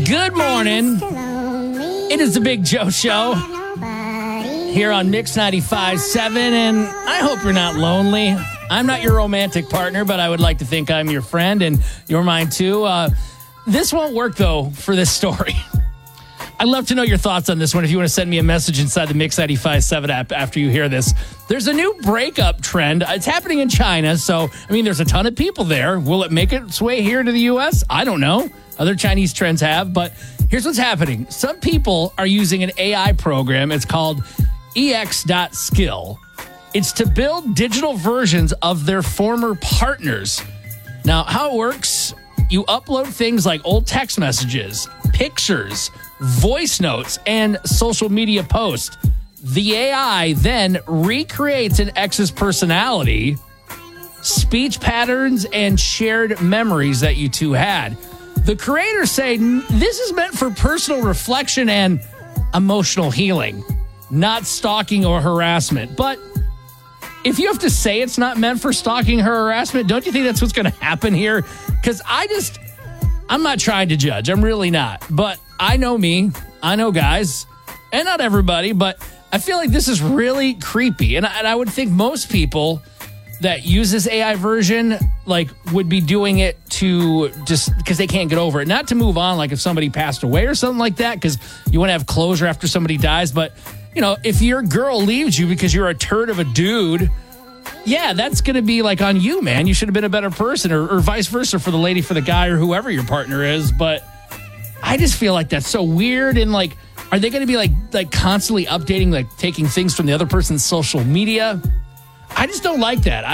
Good morning. It is the Big Joe Show here on Mix 95.7, and I hope you're not lonely. I'm not your romantic partner, but I would like to think I'm your friend, and you're mine too. This won't work, though, for this story. I'd love to know your thoughts on this one if you want to send me a message inside the Mix 95.7 app after you hear this. There's a new breakup trend. It's happening in China, so, there's a ton of people there. Will it make its way here to the U.S.? I don't know. Other Chinese trends have, but here's what's happening. Some people are using an AI program. It's called EX.Skill. It's to build digital versions of their former partners. Now, how it works, you upload things like old text messages, pictures, voice notes, and social media posts. The AI then recreates an ex's personality, speech patterns, and shared memories that you two had. The creators say this is meant for personal reflection and emotional healing, not stalking or harassment. But if you have to say it's not meant for stalking or harassment, don't you think that's what's going to happen here? Because I'm not trying to judge. I'm really not. But I know me. I know guys. And not everybody, but I feel like this is really creepy. And I would think most people that use this AI version would be doing it to just because they can't get over it. Not to move on, like if somebody passed away or something like that, because you want to have closure after somebody dies. But, if your girl leaves you because you're a turd of a dude, yeah, that's going to be on you, man. You should have been a better person, or vice versa for the lady, for the guy, or whoever your partner is. But I just feel like that's so weird. And are they going to be constantly updating, taking things from the other person's social media? I just don't like that.